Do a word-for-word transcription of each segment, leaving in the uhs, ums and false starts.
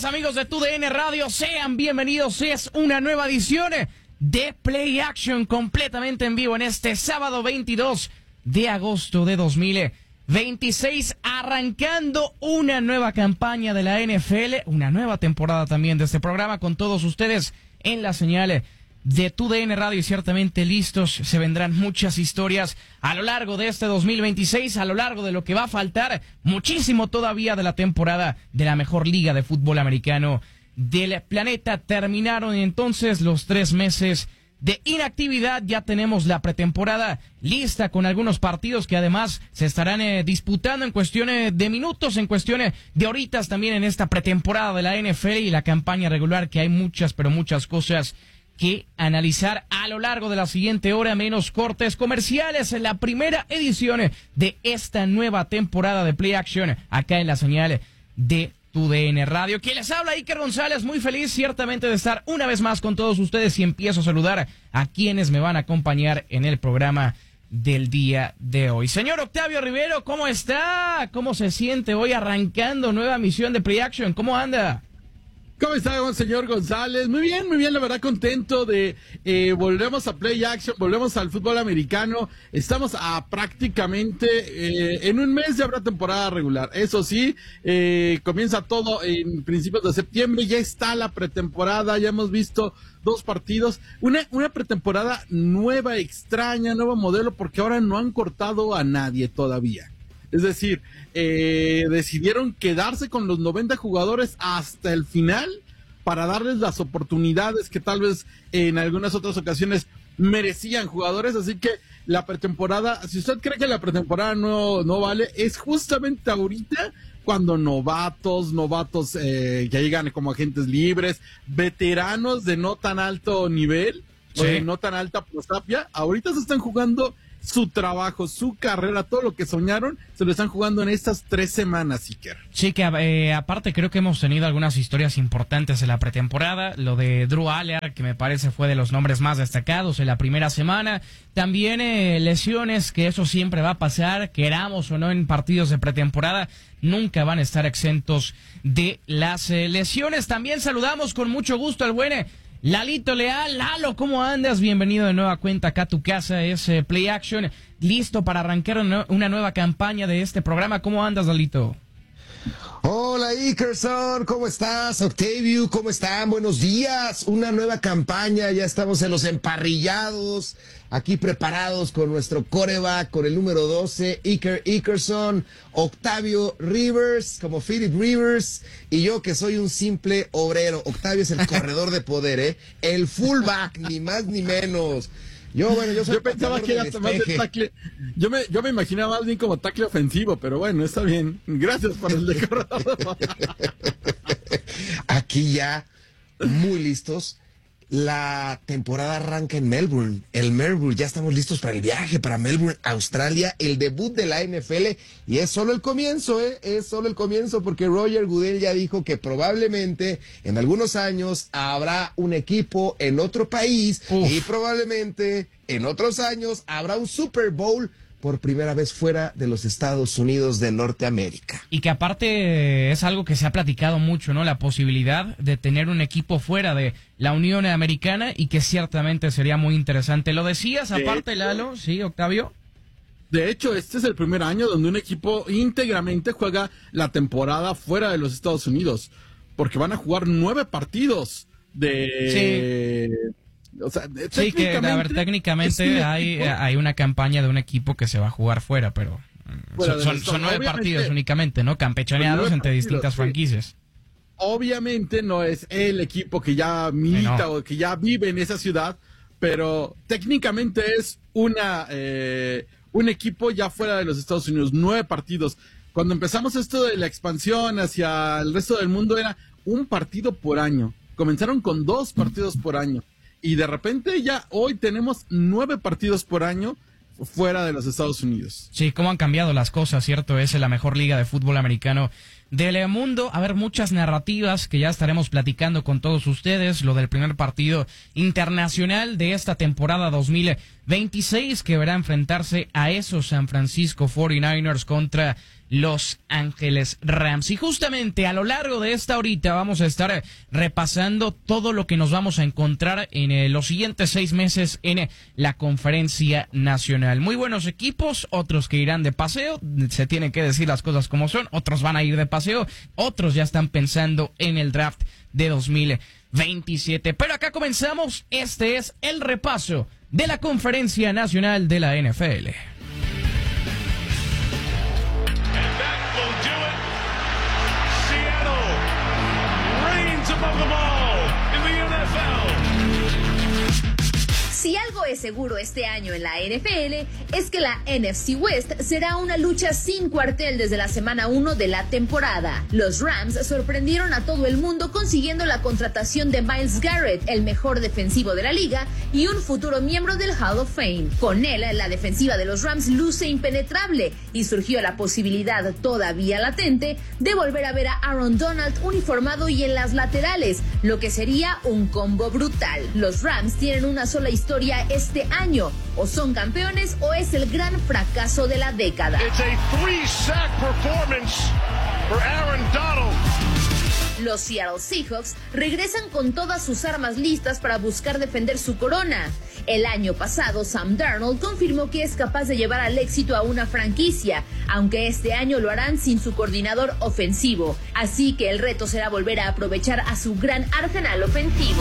días, amigos de TUDN Radio, sean bienvenidos. Es una nueva edición de Play Action completamente en vivo en este sábado veintidós de agosto de dos mil veintiséis, arrancando una nueva campaña de la N F L, una nueva temporada también de este programa con todos ustedes en la señal de TUDN Radio, y ciertamente listos se vendrán muchas historias a lo largo de este dos mil veintiséis, a lo largo de lo que va a faltar muchísimo todavía de la temporada de la mejor liga de fútbol americano del planeta. Terminaron entonces los tres meses de inactividad, ya tenemos la pretemporada lista con algunos partidos que además se estarán eh, disputando en cuestiones de minutos, en cuestiones de horitas también en esta pretemporada de la N F L y la campaña regular, que hay muchas, pero muchas cosas que analizar a lo largo de la siguiente hora, menos cortes comerciales en la primera edición de esta nueva temporada de Play Action acá en la señal de TUDN Radio. Quien les habla, Iker González, muy feliz ciertamente de estar una vez más con todos ustedes, y empiezo a saludar a quienes me van a acompañar en el programa del día de hoy. Señor Octavio Rivero, ¿cómo está? ¿Cómo se siente hoy arrancando nueva misión de Play Action? ¿Cómo anda? ¿Cómo está, señor González? Muy bien, muy bien, la verdad contento de eh, volvemos a Play Action, volvemos al fútbol americano. Estamos a prácticamente eh, en un mes ya habrá temporada regular. Eso sí, eh, comienza todo en principios de septiembre, ya está la pretemporada, ya hemos visto dos partidos, una, una pretemporada nueva, extraña, nuevo modelo, porque ahora no han cortado a nadie todavía. Es decir, eh, decidieron quedarse con los noventa jugadores hasta el final para darles las oportunidades que tal vez en algunas otras ocasiones merecían jugadores. Así que la pretemporada, si usted cree que la pretemporada no, no vale, es justamente ahorita cuando novatos, novatos eh, que llegan como agentes libres, veteranos de no tan alto nivel, sí. o de no tan alta prosapia, ahorita se están jugando su trabajo, su carrera, todo lo que soñaron, se lo están jugando en estas tres semanas, Iker. Sí, que eh, aparte creo que hemos tenido algunas historias importantes en la pretemporada, lo de Drew Aller, que me parece fue de los nombres más destacados en la primera semana, también eh, lesiones, que eso siempre va a pasar, queramos o no en partidos de pretemporada, nunca van a estar exentos de las eh, lesiones. También saludamos con mucho gusto al buen Lalito Leal. Lalo, ¿cómo andas? Bienvenido de nueva cuenta acá a tu casa, es eh, Play Action, listo para arrancar una, una nueva campaña de este programa. ¿Cómo andas, Lalito? Hola, Ikerson, ¿cómo estás? Octavio, ¿cómo están? Buenos días, una nueva campaña, ya estamos en los emparrillados, aquí preparados con nuestro quarterback, con el número doce, Iker Ikerson, Octavio Rivers, como Philip Rivers, y yo que soy un simple obrero. Octavio es el corredor de poder, ¿eh? El fullback, ni más ni menos. Yo, bueno, yo soy yo pensaba que era más de tackle. Yo me, yo me imaginaba más bien como tackle ofensivo, pero bueno, está bien. Gracias por el decorado. Aquí ya, muy listos. La temporada arranca en Melbourne. El Melbourne, ya estamos listos para el viaje para Melbourne, Australia, el debut de la N F L. Y es solo el comienzo, ¿eh? Es solo el comienzo, porque Roger Goodell ya dijo que probablemente en algunos años habrá un equipo en otro país. Uf. Y probablemente en otros años habrá un Super Bowl por primera vez fuera de los Estados Unidos de Norteamérica. Y que aparte es algo que se ha platicado mucho, ¿no? La posibilidad de tener un equipo fuera de la Unión Americana, y que ciertamente sería muy interesante. ¿Lo decías aparte, Lalo? ¿Sí, Octavio? De hecho, este es el primer año donde un equipo íntegramente juega la temporada fuera de los Estados Unidos, porque van a jugar nueve partidos de... Sí. O sea, sí, que a ver, técnicamente hay, hay una campaña de un equipo que se va a jugar fuera, pero bueno, son, son, son nueve partidos únicamente, ¿no? Campechaneados entre partidos, distintas sí. franquicias. Obviamente no es el equipo que ya milita sí, no. o que ya vive en esa ciudad, pero técnicamente es una eh, un equipo ya fuera de los Estados Unidos, nueve partidos. Cuando empezamos esto de la expansión hacia el resto del mundo era un partido por año. Comenzaron con dos partidos por año. Y de repente ya hoy tenemos nueve partidos por año fuera de los Estados Unidos. Sí, cómo han cambiado las cosas, ¿cierto? Es la mejor liga de fútbol americano del mundo. A ver, muchas narrativas que ya estaremos platicando con todos ustedes. Lo del primer partido internacional de esta temporada dos mil veintiséis, que verá enfrentarse a esos San Francisco cuarenta y nueve ers contra Los Ángeles Rams. Y justamente a lo largo de esta horita vamos a estar repasando todo lo que nos vamos a encontrar en eh, los siguientes seis meses en eh, la Conferencia Nacional. Muy buenos equipos, otros que irán de paseo, se tienen que decir las cosas como son, otros van a ir de paseo, otros ya están pensando en el draft de dos mil veintisiete. Pero acá comenzamos, este es el repaso de la Conferencia Nacional de la N F L. Si algo es seguro este año en la N F L es que la N F C West será una lucha sin cuartel desde la semana uno de la temporada. Los Rams sorprendieron a todo el mundo consiguiendo la contratación de Myles Garrett, el mejor defensivo de la liga y un futuro miembro del Hall of Fame. Con él, la defensiva de los Rams luce impenetrable y surgió la posibilidad todavía latente de volver a ver a Aaron Donald uniformado y en las laterales, lo que sería un combo brutal. Los Rams tienen una sola historia este año, o son campeones o es el gran fracaso de la década. It's a three-sack performance for Aaron Donald. Los Seattle Seahawks regresan con todas sus armas listas para buscar defender su corona. El año pasado, Sam Darnold confirmó que es capaz de llevar al éxito a una franquicia, aunque este año lo harán sin su coordinador ofensivo. Así que el reto será volver a aprovechar a su gran arsenal ofensivo.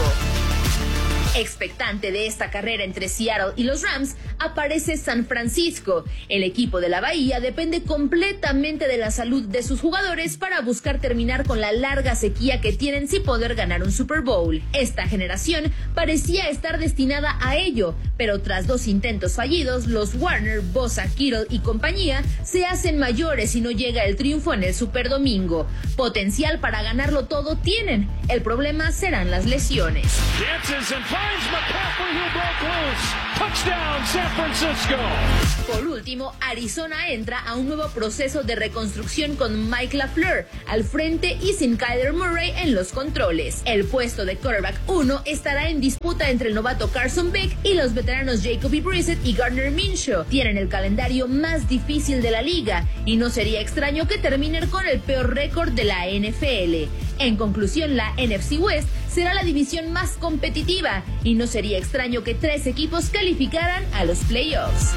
Expectante de esta carrera entre Seattle y los Rams, aparece San Francisco. El equipo de la Bahía depende completamente de la salud de sus jugadores para buscar terminar con la larga sequía que tienen sin poder ganar un Super Bowl. Esta generación parecía estar destinada a ello, pero tras dos intentos fallidos, los Warner, Bosa, Kittle y compañía se hacen mayores y no llega el triunfo en el Super Domingo. Potencial para ganarlo todo tienen, el problema serán las lesiones. McCaffrey, who broke loose. Touchdown, San Francisco. Por último, Arizona entra a un nuevo proceso de reconstrucción con Mike LaFleur al frente y sin Kyler Murray en los controles. El puesto de quarterback uno estará en disputa entre el novato Carson Beck y los veteranos Jacoby Brissett y Gardner Minshew. Tienen el calendario más difícil de la liga y no sería extraño que terminen con el peor récord de la N F L. En conclusión, la N F C West será la división más competitiva y no sería extraño que tres equipos calificaran a los playoffs.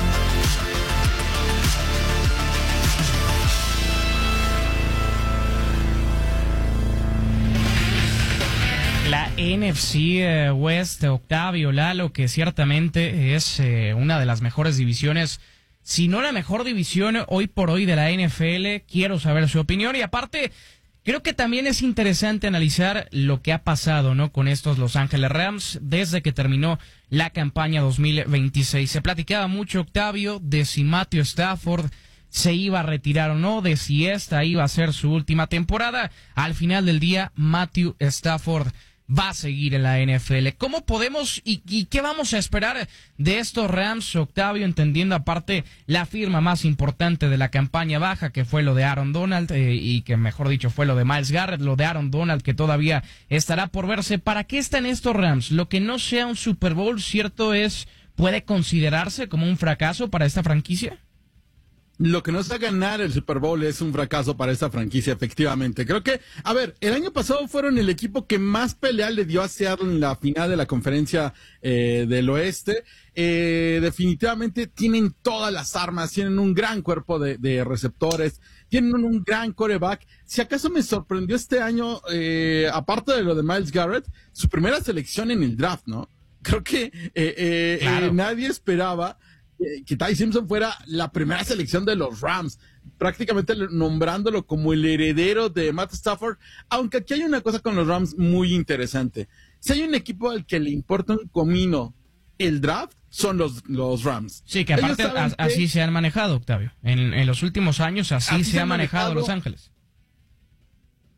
La N F C West, Octavio, Lalo, que ciertamente es eh, una de las mejores divisiones, si no la mejor división hoy por hoy de la N F L. Quiero saber su opinión y aparte creo que también es interesante analizar lo que ha pasado, ¿no?, con estos Los Ángeles Rams desde que terminó la campaña dos mil veintiséis. Se platicaba mucho, Octavio, de si Matthew Stafford se iba a retirar o no, de si esta iba a ser su última temporada. Al final del día, Matthew Stafford va a seguir en la N F L. ¿Cómo podemos y, y qué vamos a esperar de estos Rams, Octavio, entendiendo aparte la firma más importante de la campaña baja, que fue lo de Aaron Donald, eh, y que mejor dicho fue lo de Myles Garrett, lo de Aaron Donald, que todavía estará por verse? ¿Para qué están estos Rams? Lo que no sea un Super Bowl, cierto es, ¿puede considerarse como un fracaso para esta franquicia? Lo que no es a ganar el Super Bowl es un fracaso para esta franquicia, efectivamente. Creo que, a ver, el año pasado fueron el equipo que más pelea le dio a Seattle en la final de la conferencia eh, del oeste. Eh, definitivamente tienen todas las armas, tienen un gran cuerpo de, de receptores, tienen un, un gran quarterback. Si acaso me sorprendió este año, eh, aparte de lo de Myles Garrett, su primera selección en el draft, ¿no? Creo que eh, eh, claro. eh, nadie esperaba que Ty Simpson fuera la primera selección de los Rams, prácticamente nombrándolo como el heredero de Matt Stafford, aunque aquí hay una cosa con los Rams muy interesante. Si hay un equipo al que le importa un comino el draft, son los, los Rams. Sí, que aparte a, así que, se han manejado, Octavio. En, en los últimos años así, así se, se ha manejado, manejado Los Ángeles.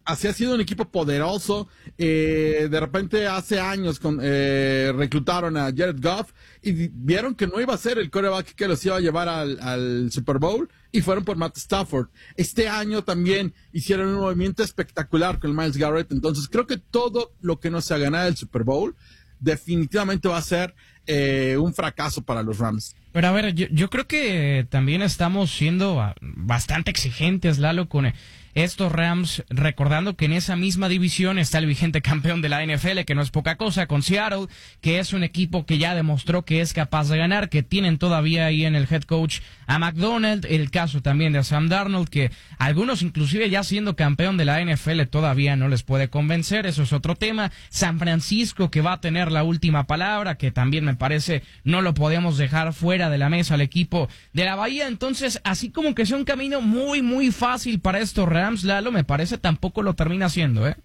así ha sido un equipo poderoso. Eh, de repente hace años con, eh, reclutaron a Jared Goff y vieron que no iba a ser el quarterback que los iba a llevar al, al Super Bowl y fueron por Matt Stafford. Este año también hicieron un movimiento espectacular con Myles Garrett. Entonces creo que todo lo que no sea ganar el Super Bowl definitivamente va a ser eh, un fracaso para los Rams. Pero a ver, yo, yo creo que también estamos siendo bastante exigentes, Lalo, con estos Rams, recordando que en esa misma división está el vigente campeón de la N F L, que no es poca cosa, con Seattle, que es un equipo que ya demostró que es capaz de ganar, que tienen todavía ahí en el head coach a McDonald, el caso también de Sam Darnold, que algunos inclusive ya siendo campeón de la N F L todavía no les puede convencer, eso es otro tema. San Francisco, que va a tener la última palabra, que también me parece no lo podemos dejar fuera de la mesa al equipo de la Bahía. Entonces, así como que sea un camino muy, muy fácil para estos Rams, Lalo, me parece tampoco lo termina haciendo, ¿eh?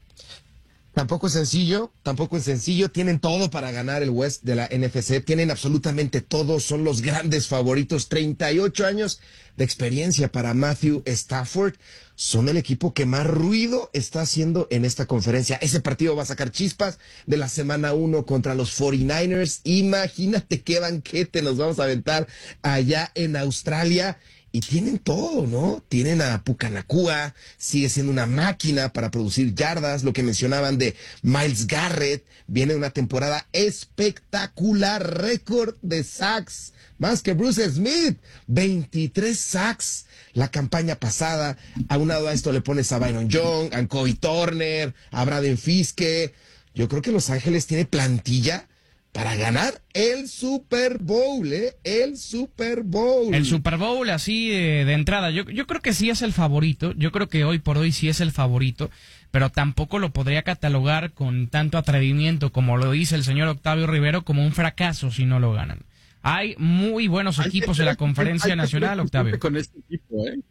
Tampoco es sencillo, tampoco es sencillo. Tienen todo para ganar el West de la N F C. Tienen absolutamente todo. Son los grandes favoritos. treinta y ocho años de experiencia para Matthew Stafford. Son el equipo que más ruido está haciendo en esta conferencia. Ese partido va a sacar chispas de la semana uno contra los cuarenta y nueve ers. Imagínate qué banquete nos vamos a aventar allá en Australia. Y tienen todo, ¿no? Tienen a Puka Nacua, sigue siendo una máquina para producir yardas. Lo que mencionaban de Myles Garrett, viene una temporada espectacular, récord de sacks, más que Bruce Smith, veintitrés sacks la campaña pasada. Aunado a esto le pones a Byron Young, a Kobe Turner, a Braden Fiske. Yo creo que Los Ángeles tiene plantilla para ganar el Super Bowl, ¿eh? El Super Bowl. El Super Bowl, así de, de entrada. Yo, yo creo que sí es el favorito. Yo creo que hoy por hoy sí es el favorito. Pero tampoco lo podría catalogar con tanto atrevimiento como lo dice el señor Octavio Rivero como un fracaso si no lo ganan. Hay muy buenos equipos en la conferencia nacional, Octavio. Con este equipo, ¿eh?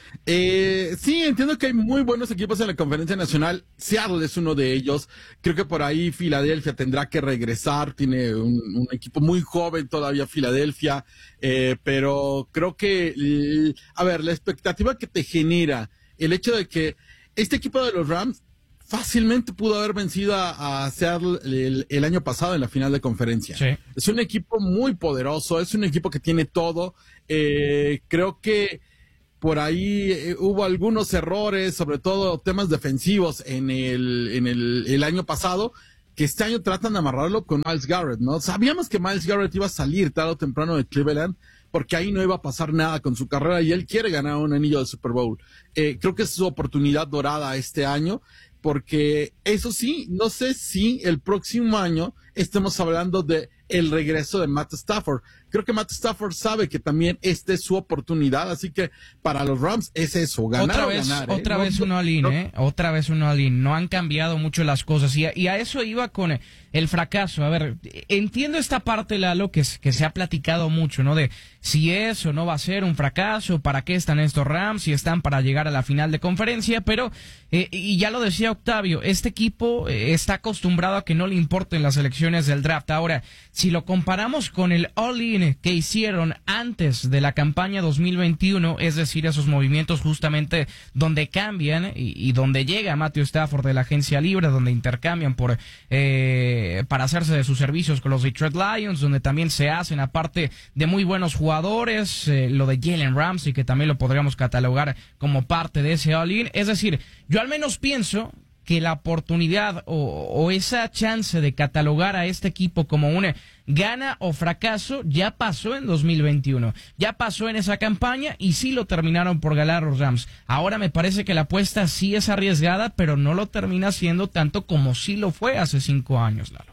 Eh, sí, entiendo que hay muy buenos equipos en la conferencia nacional. Seattle es uno de ellos. Creo que por ahí Filadelfia tendrá que regresar. Tiene un, un equipo muy joven todavía Filadelfia. Eh, pero creo que, a ver, la expectativa que te genera el hecho de que este equipo de los Rams fácilmente pudo haber vencido a, a Seattle el, el año pasado en la final de conferencia. Sí. Es un equipo muy poderoso. Es un equipo que tiene todo. Eh, creo que por ahí eh, hubo algunos errores, sobre todo temas defensivos en el, en el, el año pasado, que este año tratan de amarrarlo con Myles Garrett, ¿no? Sabíamos que Myles Garrett iba a salir tarde o temprano de Cleveland, porque ahí no iba a pasar nada con su carrera y él quiere ganar un anillo de Super Bowl. Eh, creo que es su oportunidad dorada este año, porque eso sí, no sé si el próximo año estemos hablando de el regreso de Matt Stafford. Creo que Matt Stafford sabe que también esta es su oportunidad, así que para los Rams es eso, ganar otra o vez, ganar. ¿eh? Otra no, vez un all-in, no, ¿eh? Otra vez un all-in. No han cambiado mucho las cosas y a, y a eso iba con el fracaso. A ver, entiendo esta parte, Lalo, que, que se ha platicado mucho, ¿no? De si es o no va a ser un fracaso, para qué están estos Rams, si están para llegar a la final de conferencia, pero, eh, y ya lo decía Octavio, este equipo eh, está acostumbrado a que no le importen las elecciones del draft. Ahora, si lo comparamos con el all-in que hicieron antes de la campaña dos mil veintiuno, es decir, esos movimientos justamente donde cambian y, y donde llega Matthew Stafford de la agencia libre, donde intercambian por eh, para hacerse de sus servicios con los Detroit Lions, donde también se hacen aparte de muy buenos jugadores, eh, lo de Jalen Ramsey, que también lo podríamos catalogar como parte de ese all-in. Es decir, yo al menos pienso que la oportunidad o, o esa chance de catalogar a este equipo como una gana o fracaso ya pasó en dos mil veintiuno, ya pasó en esa campaña y sí lo terminaron por ganar los Rams. Ahora me parece que la apuesta sí es arriesgada, pero no lo termina siendo tanto como sí lo fue hace cinco años, Lalo.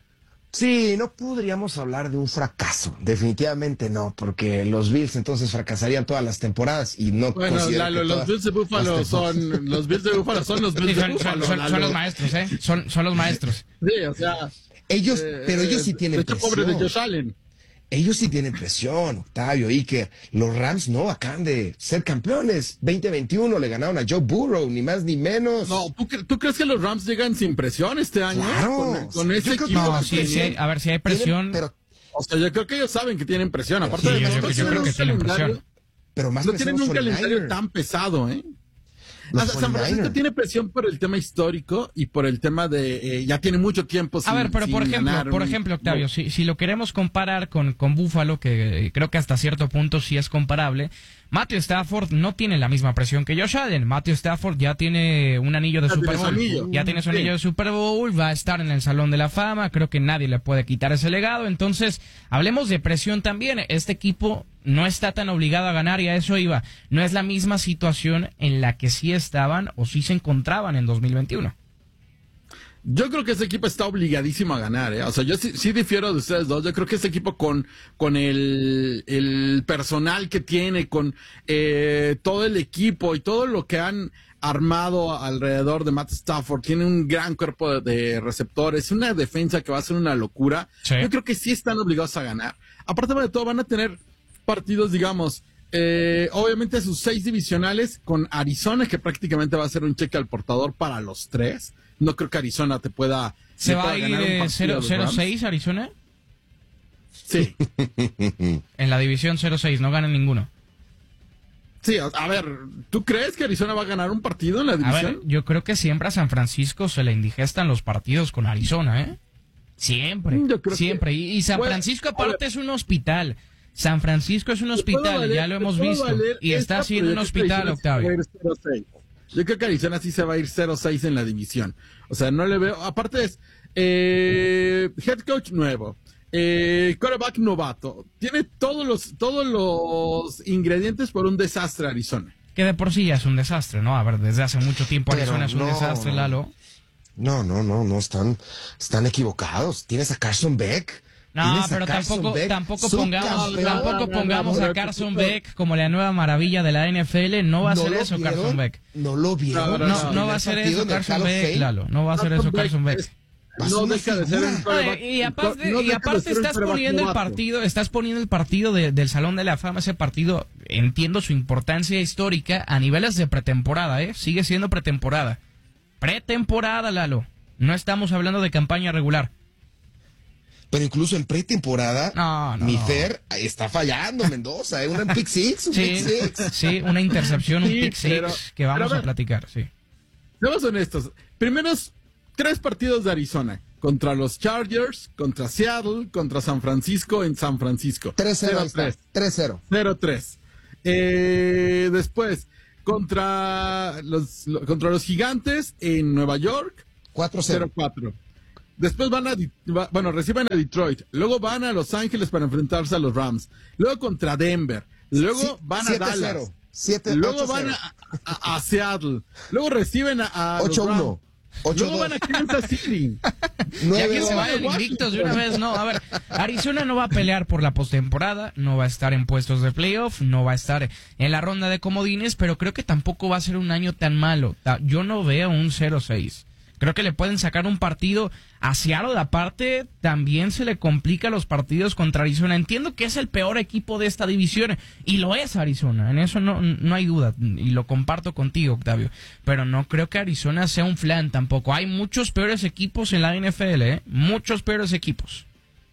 Sí, no podríamos hablar de un fracaso, definitivamente no, porque los Bills entonces fracasarían todas las temporadas y no bueno, considero Lalo, que los Bills de Buffalo son los Bills de Buffalo son los Bills Sí, de son, Buffalo. son, son, son los maestros, ¿eh? Son, son los maestros. Sí, o sea, ellos, eh, pero ellos sí tienen este presión. pobre de Josh Allen. Ellos sí tienen presión, Octavio, Iker. Los Rams no acaban de ser campeones. veinte veintiuno le ganaron a Joe Burrow, ni más ni menos. No, ¿tú, ¿tú crees que los Rams llegan sin presión este año? Claro. Con, con ese Yo creo que equipo. No, no, sí, sí, sí, hay- a ver si hay presión. Tienen- pero, O sea, yo creo que ellos saben que tienen presión. Aparte Sí, de yo- no yo- yo tienen creo un que tienen calendario- presión. pero más No presión tienen los un calendario cuarenta y nueve ers. tan pesado, ¿eh? Los San Francisco cuarenta y nueve. tiene presión por el tema histórico y por el tema de eh, ya tiene mucho tiempo sin, A ver, pero por sin ejemplo, ganar por un- ejemplo, Octavio, no. si, si lo queremos comparar con, con Buffalo, que eh, creo que hasta cierto punto sí es comparable, Matthew Stafford no tiene la misma presión que Josh Allen. Matthew Stafford ya tiene un anillo de Ya Super tiene su Bowl. anillo. Ya tiene su Sí. anillo de Super Bowl, va a estar en el Salón de la Fama, creo que nadie le puede quitar ese legado. Entonces, hablemos de presión también. Este equipo no está tan obligado a ganar y a eso iba. No es la misma situación en la que sí estaban o sí se encontraban en dos mil veintiuno. Yo creo que ese equipo está obligadísimo a ganar, ¿eh? O sea, yo sí, sí difiero de ustedes dos. Yo creo que ese equipo con, con el, el personal que tiene, con eh, todo el equipo y todo lo que han armado alrededor de Matt Stafford, tiene un gran cuerpo de, de receptores, una defensa que va a ser una locura. Sí. Yo creo que sí están obligados a ganar. Aparte de todo, van a tener partidos, digamos, eh, obviamente sus seis divisionales con Arizona, que prácticamente va a ser un cheque al portador para los tres. No creo que Arizona te pueda... ¿Se le va pueda a ir ganar un eh, partido cero a los cero Rams. seis Arizona? Sí, En la división cero seis, no ganan ninguno. sí, a, a ver, ¿tú crees que Arizona va a ganar un partido en la A división? ver, yo creo que siempre a San Francisco se le indigestan los partidos con Arizona, ¿eh? Siempre, Yo creo siempre. que- Y, y San Bueno, Francisco a aparte ver. es un hospital. San Francisco es un Te puedo hospital, valer- ya lo te hemos puedo visto. valer Y está esta, siendo un pero yo creo que hospital, Arizona sí se va a Octavio. ir cero seis. Yo creo que Arizona sí se va a ir cero seis en la división. O sea, no le veo... Aparte es eh, head coach nuevo, eh, quarterback novato. Tiene todos los, todos los ingredientes por un desastre Arizona. Que de por sí ya es un desastre, ¿no? A ver, desde hace mucho tiempo Pero Arizona es un no. desastre, Lalo. No, no, no, no, están, están equivocados. Tienes a Carson Beck. No, Tienes a pero Carson tampoco, Beck, tampoco subcampeón. pongamos, tampoco No, no, pongamos no, a no, Carson no. Beck como la nueva maravilla de la N F L. No va a ¿No ser lo eso, vieron? Carson Beck. No lo vieron. No, no, No, no, no va a ser Primer eso, partido en el Carson Hall of Beck, Fame. Lalo. No va a ser eso, Carson Beck. es- Va a ser no una deja de ser un figura. quarterback- Ay, y aparte, no y deja de aparte ser un estás quarterback poniendo el novato. partido, estás poniendo el partido de- del Salón de la Fama, ese partido, entiendo su importancia histórica a niveles de pretemporada, ¿eh? Sigue siendo pretemporada. Pretemporada, Lalo. No estamos hablando de campaña regular. Pero incluso en pretemporada, No, no, mi no. Fer está fallando, Mendoza. ¿eh? Una pick six, un Sí, pick six. sí, una intercepción, un Sí, pick six pero- que vamos pero a a ver. platicar, sí. Seamos honestos. Primeros tres partidos de Arizona. Contra los Chargers, contra Seattle, contra San Francisco en San Francisco. tres cero, ahí está. tres cero. cero tres. Eh, después, contra los, lo- contra los Gigantes en Nueva York, cuatro cero cero. cuatro. Después van a, Di- va- bueno, reciben a Detroit. Luego van a Los Ángeles para enfrentarse a los Rams. Luego contra Denver. Luego van a siete Dallas. cero. siete, Luego ocho van cero. a, a- a Seattle. Luego reciben a, a los ocho uno. Rams. ocho Luego dos. van a Kansas City. Ya nueve que se dos. vayan invictos de una vez, no. A ver, Arizona no va a pelear por la postemporada, no va a estar en puestos de playoff, no va a estar en la ronda de comodines, pero creo que tampoco va a ser un año tan malo. Ta- Yo no veo un cero seis. Creo que le pueden sacar un partido a Seattle. Aparte, también se le complica los partidos contra Arizona. Entiendo que es el peor equipo de esta división, y lo es Arizona. En eso no, no hay duda, y lo comparto contigo, Octavio. Pero no creo que Arizona sea un flan tampoco. Hay muchos peores equipos en la N F L, ¿eh? Muchos peores equipos.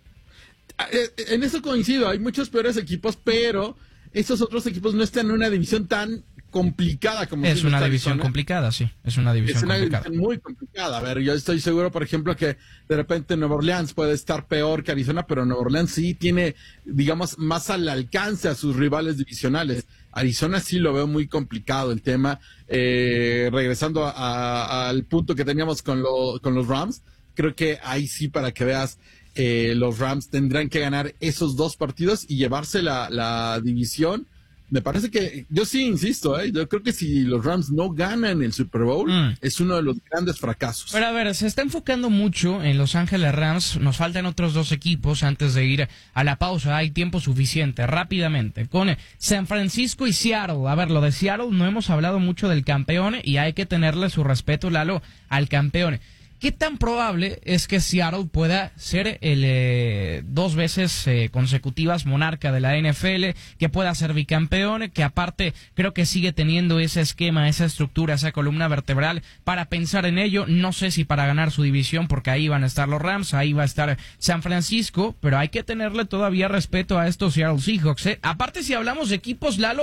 Eh, En eso coincido, hay muchos peores equipos, pero esos otros equipos no están en una división tan complicada como Es sí lo una está división Arizona. complicada, sí. Es una división Es una complicada. división muy complicada. A ver, yo estoy seguro, por ejemplo, que de repente Nueva Orleans puede estar peor que Arizona, pero Nueva Orleans sí tiene, digamos, más al alcance a sus rivales divisionales. Arizona sí lo veo muy complicado el tema. Eh, regresando a- a- al punto que teníamos con, lo- con los Rams, creo que ahí sí, para que veas, eh, los Rams tendrán que ganar esos dos partidos y llevarse la, la división. Me parece que, yo sí insisto, ¿eh? Yo creo que si los Rams no ganan el Super Bowl, Mm. es uno de los grandes fracasos. Pero a ver, se está enfocando mucho en Los Ángeles Rams. Nos faltan otros dos equipos antes de ir a la pausa. Hay tiempo suficiente, rápidamente. Con San Francisco y Seattle. A ver, lo de Seattle no hemos hablado mucho del campeón y hay que tenerle su respeto, Lalo, al campeón. ¿Qué tan probable es que Seattle pueda ser el eh, dos veces eh, consecutivas monarca de la N F L, que pueda ser bicampeón, que aparte creo que sigue teniendo ese esquema, esa estructura, esa columna vertebral para pensar en ello? No sé si para ganar su división, porque ahí van a estar los Rams, ahí va a estar San Francisco, pero hay que tenerle todavía respeto a estos Seattle Seahawks, ¿eh? Aparte, si hablamos de equipos, Lalo,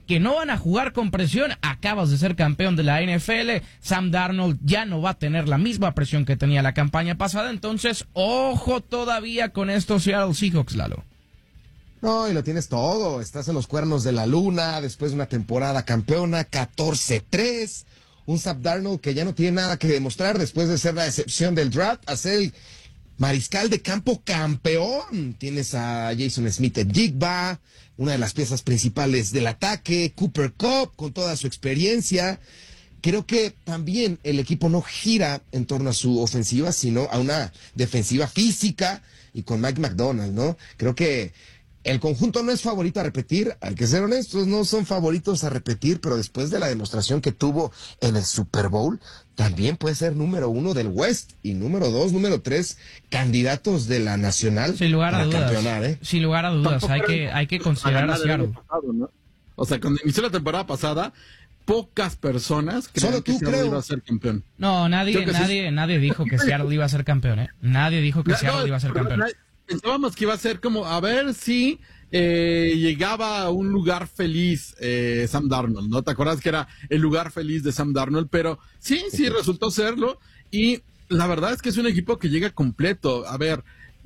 que no van a jugar con presión. Acabas de ser campeón de la N F L. Sam Darnold ya no va a tener la misma presión que tenía la campaña pasada. Entonces, ojo todavía con estos Seattle Seahawks, Lalo. No, y lo tienes todo. Estás en los cuernos de la luna, después de una temporada campeona, catorce tres. Un Sam Darnold que ya no tiene nada que demostrar después de ser la excepción del draft, a ser el mariscal de campo campeón. Tienes a Jason Smith-Njigba, una de las piezas principales del ataque, Cooper Kupp con toda su experiencia. Creo que también el equipo no gira en torno a su ofensiva, sino a una defensiva física y con Mike McDonald, ¿no? Creo que el conjunto no es favorito a repetir, hay que ser honestos, no son favoritos a repetir, pero después de la demostración que tuvo en el Super Bowl, también puede ser número uno del West y número dos, número tres, candidatos de la Nacional. Sin lugar a para dudas. campeonar, ¿eh? Sin lugar a dudas, hay que, hay que considerar a Seattle. Pasado, ¿no? O sea, cuando inició la temporada pasada, pocas personas creían Solo que tú, Seattle creo. iba a ser campeón. No, nadie, nadie, sí. nadie dijo que Seattle iba a ser campeón, ¿eh? Nadie dijo que No, Seattle no, iba a ser campeón. Pensábamos que iba a ser como, a ver si eh, llegaba a un lugar feliz eh, Sam Darnold, ¿no? ¿Te acuerdas que era el lugar feliz de Sam Darnold? Pero sí, sí resultó serlo, y la verdad es que es un equipo que llega completo. A ver,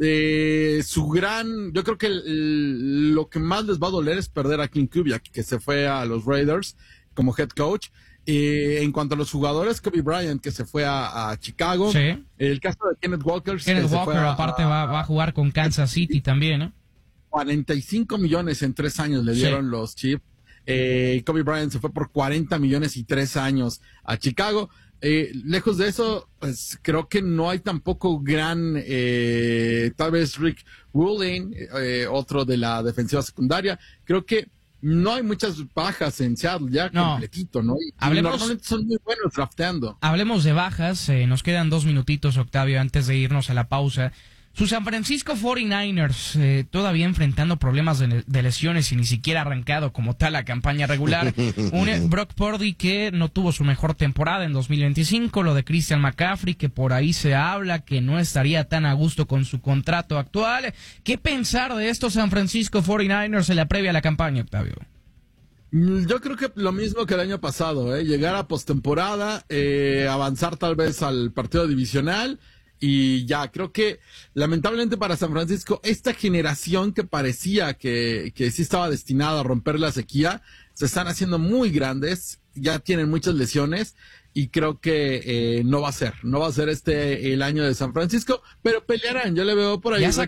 eh, su gran, yo creo que el, el, lo que más les va a doler es perder a Clint Kubiak, que se fue a los Raiders como head coach. Eh, en cuanto a los jugadores, Kobe Bryant, que se fue a, a Chicago. Sí. El caso de Kenneth Walker. Kenneth que Walker, se fue a, aparte, va, va a jugar con Kansas City también, ¿eh? cuarenta y cinco millones en tres años le dieron sí. los Chiefs. Eh, Kobe Bryant se fue por cuarenta millones y tres años a Chicago. Eh, lejos de eso, pues creo que no hay tampoco gran, eh, tal vez Rick Ruling, eh, otro de la defensiva secundaria. Creo que no hay muchas bajas en Seattle, ya no. completito, ¿no? Y hablemos, normalmente son muy buenos drafteando. Hablemos de bajas, eh, nos quedan dos minutitos, Octavio, antes de irnos a la pausa. Sus San Francisco cuarenta y nueve ers eh, todavía enfrentando problemas de, de lesiones y ni siquiera arrancado como tal la campaña regular. Un Brock Purdy que no tuvo su mejor temporada en dos mil veinticinco, lo de Christian McCaffrey que por ahí se habla que no estaría tan a gusto con su contrato actual. ¿Qué pensar de estos San Francisco cuarenta y nueve ers en la previa a la campaña, Octavio? Yo creo que lo mismo que el año pasado, ¿eh? Llegar a postemporada, eh, avanzar tal vez al partido divisional. Y ya, creo que lamentablemente para San Francisco, esta generación que parecía que, que sí estaba destinada a romper la sequía, se están haciendo muy grandes, ya tienen muchas lesiones y creo que eh, no va a ser, no va a ser este el año de San Francisco, pero pelearán, yo le veo por ahí. Ya, sa